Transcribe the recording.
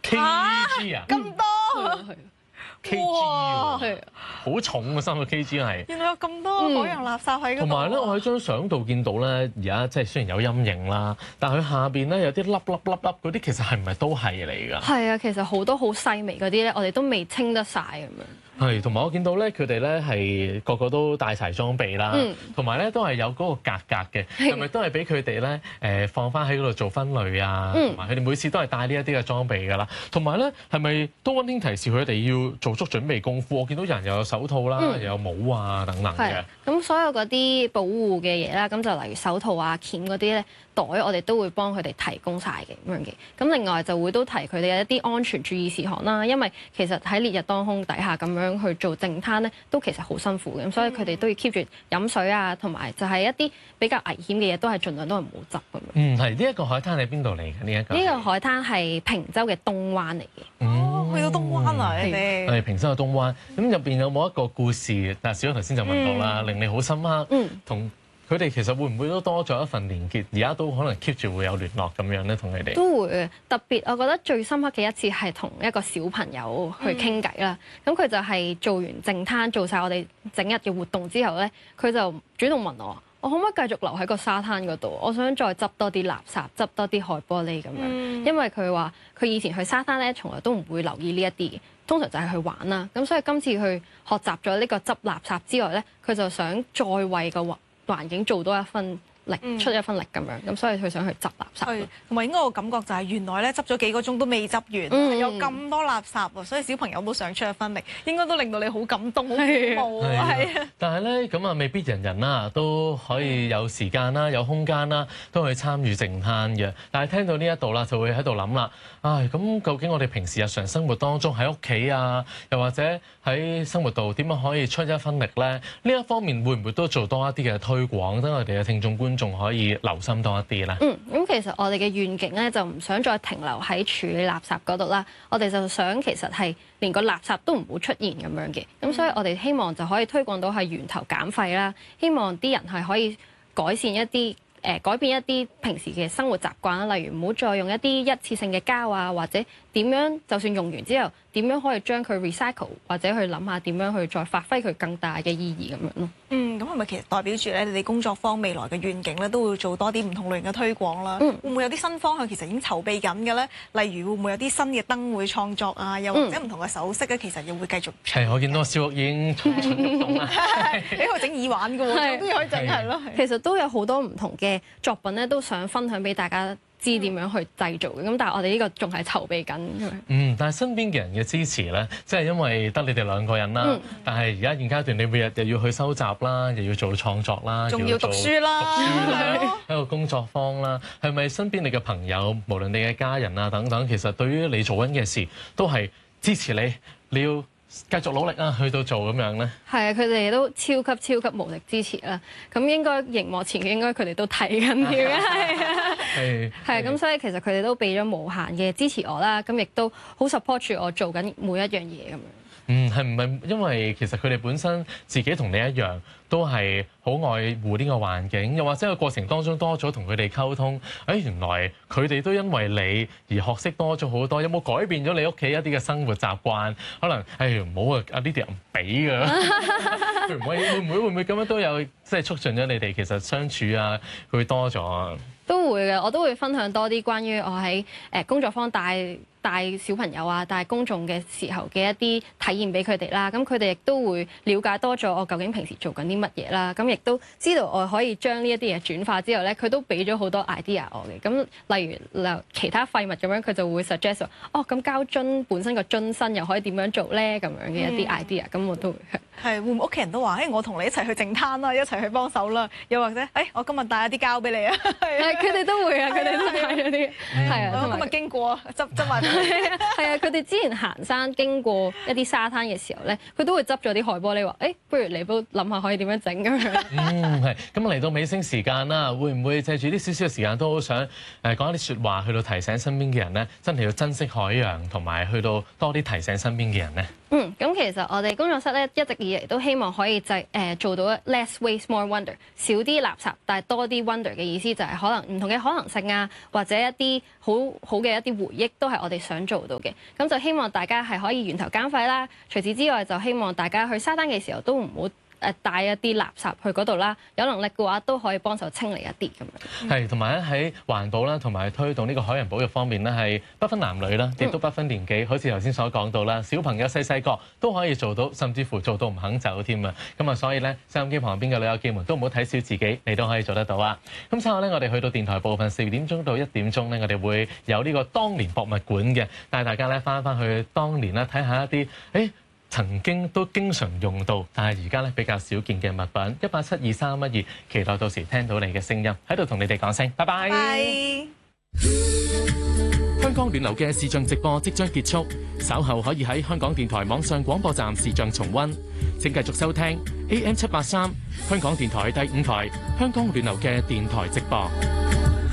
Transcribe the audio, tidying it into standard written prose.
kg 啊？ 咁多 kg 哇喎，好重啊，3個 kg 係。 原來有咁多海洋垃圾喺嗰度。 同埋咧，我喺張相度見到咧，而家即係雖然有陰影啦，但係佢下邊咧有啲粒嗰啲，其實係唔係都係嚟㗎？ 係啊，其實好多好細微嗰啲咧，我哋都未清得晒咁樣。 係，同埋我見到咧，佢哋咧係個個都帶齊裝備啦，同埋咧都係有嗰個格嘅，係咪都係俾佢哋咧放翻喺嗰度做分類啊？同埋佢哋每次都係帶呢一啲嘅裝備㗎啦。同埋咧係咪都溫馨提示佢哋要做足準備功夫？我見到人又有手套啦，又有帽啊等等嘅。 咁所有嗰啲保護嘅嘢啦，咁就例如手套啊、鉗嗰啲咧。袋我哋都會幫佢哋提供晒嘅咁樣嘅，咁另外就會都提佢哋嘅一啲安全注意事項啦。因為其實喺烈日當空底下咁樣去做淨灘咧，都其實好辛苦嘅，咁所以佢哋都要 keep 住飲水啊，同埋就係一啲比較危險嘅嘢都係盡量都係唔好執咁樣。 係呢一個海灘喺邊度嚟嘅？呢個海灘係坪洲嘅東灣嚟嘅。 哦，去到東灣啊，你哋係坪洲嘅東灣。咁入邊有冇一個故事？嗱，小頭先就問到啦，令你好深刻，同佢哋其實會唔會都多咗一份連結？而家都可能 keep 住會有聯絡咁樣咧，同佢哋都會嘅。特別我覺得最深刻嘅一次係同一個小朋友去傾偈啦。咁佢就係做完淨灘，做晒我哋整日嘅活動之後咧，佢就主動問我可唔可以繼續留喺個沙灘嗰度？我想再執多啲垃圾，執多啲海玻璃咁樣。因為佢話佢以前去沙灘咧，從來都唔會留意呢一啲，通常就係去玩啦。咁所以今次去學習咗呢個執垃圾之外咧，佢就想再為個環境做多一分力，出一分力咁樣，咁所以佢想去執垃圾。 係，同埋應該個感覺就係原來咧執咗幾個鐘都未執完，有咁多垃圾喎，所以小朋友都想出一分力，應該都令到你好感動、好鼓舞啊！係啊。 但係咧咁啊，未必人人啦都可以有時間啦、有空間啦，都去參與淨灘嘅。但係聽到呢一度啦，就會喺度諗啦，唉，咁究竟我哋平時日常生活當中喺屋企啊，又或者喺生活度點樣可以出一分力咧？呢一方面會唔會都做多一啲嘅推廣，等我哋嘅聽眾觀眾可以留心多一啲咧？ 咁其實我哋嘅願景咧就唔想再停留喺處理垃圾嗰度啦，我哋就想其實係連個垃圾都唔好出現咁樣嘅。咁所以我哋希望就可以推廣到係源頭減廢啦，希望啲人係可以改善一啲改變一啲平時嘅生活習慣啦，例如唔好再用一啲一次性嘅膠啊，或者點樣就算用完之後點樣可以將佢 recycle， 或者去諗下點樣去再發揮佢更大嘅意義咁樣咯。 咁係咪其實代表住咧，你哋工作坊未來嘅願景咧，都會做多啲唔同類型嘅推廣啦？會唔會有啲新方向其實已經籌備緊嘅咧？例如會唔會有啲新嘅燈會創作啊？又或者唔同嘅首飾咧，其實又會繼續。 係，我見到小屋已經蠢蠢欲動啦。 你可以整耳環嘅喎，都可以整係咯。 其實都有好多唔同嘅作品咧，都想分享俾大家知點樣去製造嘅。咁但係我哋呢個仲係籌備緊。 但係身邊嘅人嘅支持咧，即係因為得你哋兩個人啦。但係而家現階段，你每日又要去收集啦，又要做創作啦， 仲要讀書啦， 喺個工作坊啦，係咪身邊你嘅朋友，無論你嘅家人啊等等，其實對於你做緊嘅事都係支持你，你要繼續努力啊，去到做咁樣咧。係啊，佢哋都超級無敵支持啦。咁應該熒幕前嘅應該佢哋都睇緊嘅，係啊，係啊。咁所以其實佢哋都俾咗無限嘅支持我啦。咁亦都好 support 住我做緊每一樣嘢咁樣。 係唔係因為其實佢哋本身自己同你一樣，都係好愛護呢個環境，又或者個過程當中多咗同佢哋溝通，原來佢哋都因為你而學識多咗好多，有冇改變咗你屋企一啲嘅生活習慣？可能唔好啊，阿 Lydia 唔俾㗎，會唔會咁樣都有即係促進咗你哋其實相處啊，會多咗啊？ 都會嘅，我都會分享多啲關於我喺工作坊帶小朋友啊、帶公眾嘅時候嘅一啲體驗俾佢哋啦。咁佢哋亦都會了解多咗我究竟平時做緊啲乜嘢啦。咁亦都知道我可以將呢一啲嘢轉化之後咧，佢都俾咗好多 idea 我嘅。咁例如其他廢物咁樣，佢就會 suggest 話咁膠樽本身個樽身又可以點樣做咧？咁樣嘅一啲 idea，咁我都會係會唔會屋企人都話我同你一齊去淨灘啦，一齊去幫手啦？又或者我今日帶一啲膠俾你啊？ 佢哋都會啊，佢哋都帶咗啲係啊。 今日經過執埋。 係啊，佢哋之前行山經過一啲沙灘嘅時候咧，佢都會執咗啲海玻璃話，不如你都諗下可以點樣整咁樣。 係。咁嚟到尾聲時間啦，會唔會借住啲少少嘅時間都好想講一啲説話，去到提醒身邊嘅人咧，真係要珍惜海洋，同埋去到多啲提醒身邊嘅人咧？ 咁其實我哋工作室咧一直以以嚟都希望可以做到 less waste more wonder， 少啲垃圾，但係多啲 wonder 嘅意思就係可能唔同嘅可能性啊，或者一啲好嘅一啲回憶都係我哋想做到嘅。咁就希望大家係可以源頭減廢啦。除此之外，就希望大家去沙灘嘅時候都唔好帶一啲垃圾去嗰度啦，有能力嘅話都可以幫手清理一啲咁樣。 係，同埋喺環保啦，同埋推動呢個海洋保育方面咧，係不分男女啦，亦都不分年紀。好似頭先所講到啦，小朋友細個都可以做到，甚至乎做到唔肯走添啊！咁啊，所以咧，收音機旁邊嘅老友記們都唔好睇小自己，你都可以做得到啊！咁之後咧，我哋去到電台部分4點鐘到1點鐘咧，我哋會有呢個當年博物館嘅，帶大家咧翻去當年啦，睇下一啲曾經都經常用到，但係而家咧比較少見嘅物品。1872312，期待到時聽到你嘅聲音，喺度同你哋講聲拜拜。 香港暖流嘅視像直播即將結束，稍後可以喺香港電台網上廣播站視像重溫。請繼續收聽 AM783 香港電台第5台香港暖流嘅電台直播。